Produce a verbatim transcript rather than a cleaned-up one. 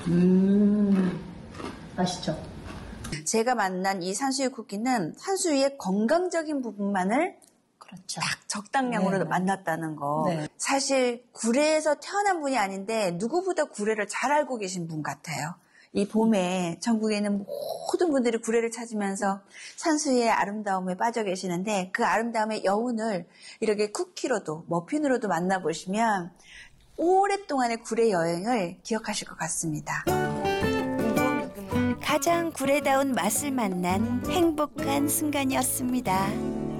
음, 맛있죠? 제가 만난 이 산수유 쿠키는 산수유의 건강적인 부분만을 그렇죠. 딱 적당량으로 네. 만났다는 거. 네. 사실 구례에서 태어난 분이 아닌데 누구보다 구례를 잘 알고 계신 분 같아요. 이 봄에 전국에 있는 모든 분들이 구례를 찾으면서 산수유의 아름다움에 빠져 계시는데 그 아름다움의 여운을 이렇게 쿠키로도 머핀으로도 만나보시면 오랫동안의 구례 여행을 기억하실 것 같습니다. 가장 구례다운 맛을 만난 행복한 순간이었습니다.